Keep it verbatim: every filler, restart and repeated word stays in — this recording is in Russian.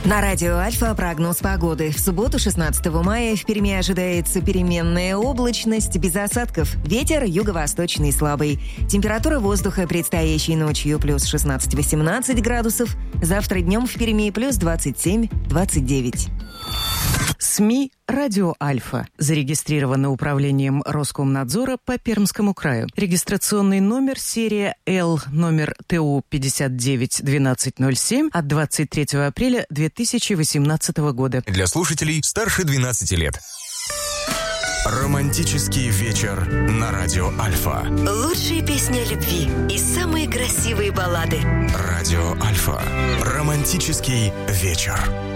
На радио Альфа прогноз погоды. В субботу, шестнадцатого мая, в Перми ожидается переменная облачность без осадков. Ветер юго-восточный слабый. Температура воздуха предстоящей ночью плюс шестнадцать-восемнадцать градусов. Завтра днем в Перми плюс двадцать семь - двадцать девять. СМИ «Радио Альфа». Зарегистрировано управлением Роскомнадзора по Пермскому краю. Регистрационный номер серия Л, номер ТУ пятьдесят девять двенадцать ноль семь от двадцать третьего апреля две тысячи восемнадцатого года. Для слушателей старше двенадцати лет. Романтический вечер на радио Альфа. Лучшие песни о любви и самые красивые баллады. Радио Альфа. Романтический вечер.